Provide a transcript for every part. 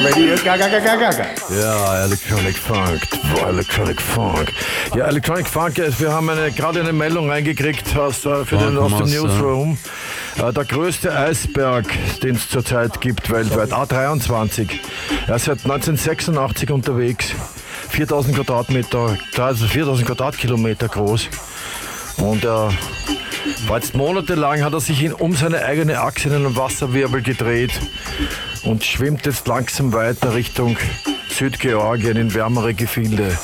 Radio Gaga Gaga Gaga. Ja, Electronic Funk. Boah, Electronic Funk. Ja, Electronic Funk, wir haben gerade eine Meldung reingekriegt aus dem Newsroom. Der größte Eisberg, den es zurzeit gibt weltweit, A23. Er ist seit 1986 unterwegs. 4000 Quadratmeter, also 4000 Quadratkilometer groß. Und war jetzt monatelang, hat er sich um seine eigene Achse in einem Wasserwirbel gedreht und schwimmt jetzt langsam weiter Richtung Südgeorgien in wärmere Gefilde.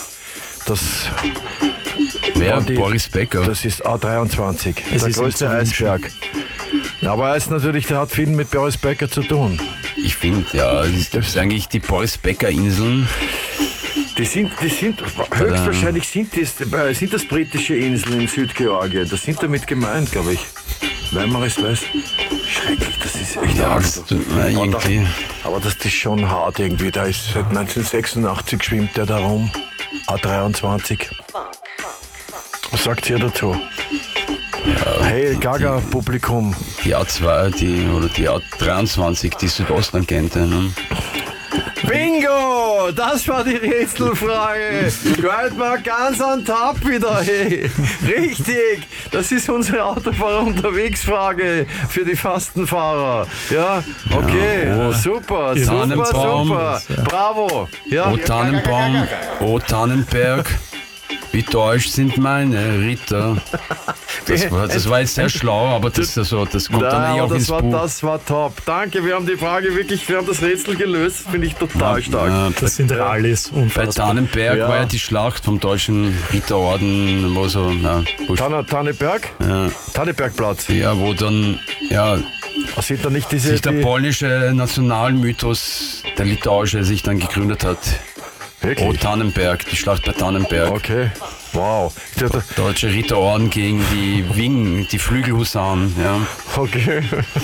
Boris Becker. Das ist A23, der größte Eisberg. Aber er ist natürlich, der hat viel mit Boris Becker zu tun. Ich finde, ja, das ist eigentlich die Boris Becker Inseln. Die sind höchstwahrscheinlich sind das britische Inseln in Südgeorgien. Das sind damit gemeint, glaube ich. Weimares Weiß. Schrecklich, das ist echt Angst. Aber das ist schon hart irgendwie. Da ist seit 1986 schwimmt der da rum. A23. Was sagt ihr dazu? Ja, hey, Gaga-Publikum. Die A2, die A23, die Südosttangente. Ne? Bingo! Das war die Rätselfrage. Gehört mal ganz on top wieder. Hey. Richtig! Das ist unsere Autofahrer-Unterwegs-Frage für die Fastenfahrer. Ja, okay. Ja, super. Bravo. Ja. O Tannenbaum, O Tannenberg. Wie deutsch sind meine Ritter. Das war jetzt sehr schlau, aber das kommt dann eh auch ins Buch. Das war top. Danke, wir haben die Frage wirklich, wir haben das Rätsel gelöst. Finde ich total stark. Ja, das sind Rallis. Bei Tannenberg war ja die Schlacht vom Deutschen Ritterorden, wo so... Tanneberg? Ja. Tannebergplatz. Ja, wo dann... Ja, sieht da nicht sich der polnische Nationalmythos, der litauische, sich dann gegründet hat. Wirklich? Oh, Tannenberg, die Schlacht bei Tannenberg. Okay, wow. Deutsche Ritterorden gegen die Flügelhusaren. Ja. Okay.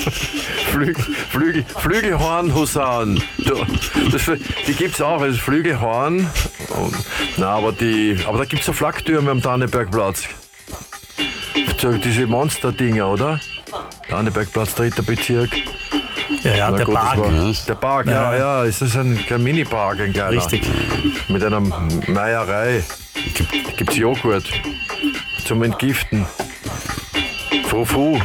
Flügelhornhusaren. Die gibt es auch, also Flügelhorn. Aber da gibt es so Flaktürme am Tannenbergplatz. Diese Monster-Dinger, oder? Tannenbergplatz, 3. Bezirk. Ja, der Park. Der Park, ja. Es ist ein Mini-Park, ein kleiner. Richtig. Mit einer Meierei. Gibt's Joghurt zum Entgiften. Fufu.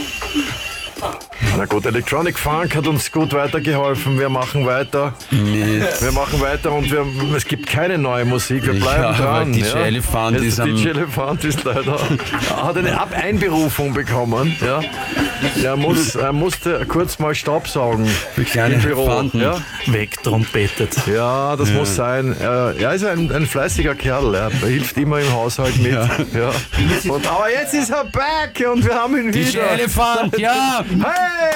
Na gut, Electronic Funk hat uns gut weitergeholfen. Wir machen weiter. Und es gibt keine neue Musik. Wir bleiben dran. DJ Elefant DJ Elefant ist leider... hat eine Einberufung bekommen. Ja. Er musste kurz mal Staubsaugen. Für kleine Elefanten. Ja. Wegtrompetet. Ja, das muss sein. Er ist ein fleißiger Kerl. Er hilft immer im Haushalt mit. Ja. Aber jetzt ist er back und wir haben ihn DJ wieder. Elefant, ja! Hey!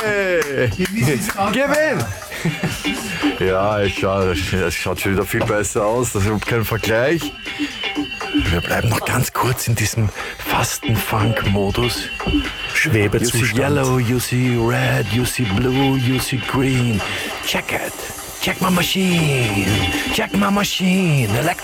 Gewinn! Ja, es schaut schon wieder viel besser aus. Das ist überhaupt kein Vergleich. Wir bleiben noch ganz kurz in diesem Fasten-Funk-Modus. Schwebezustand. You see yellow, you see red, you see blue, you see green. Check it. Check my machine.